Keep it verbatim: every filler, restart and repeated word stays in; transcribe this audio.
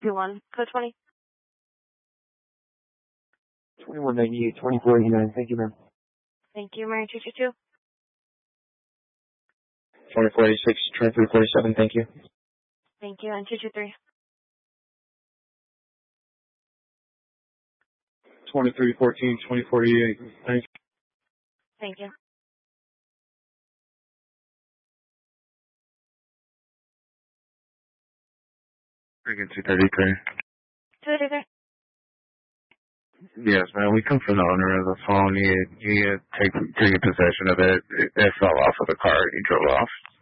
two one, code twenty. twenty-one ninety-eight, twenty-four eighty-nine. Thank you, ma'am. Thank you, Mary two two two. twenty-four eighty-six, twenty-three forty-seven. Thank you. Thank you, and two two three. twenty-three fourteen, twenty-four eighty-eight. Thank you. Thank you. Freaking two thirty-three. two thirty-three. Yes, man. We come from the owner of the phone. He had, he had take, taken possession of it. It, it fell off of the car. He drove off.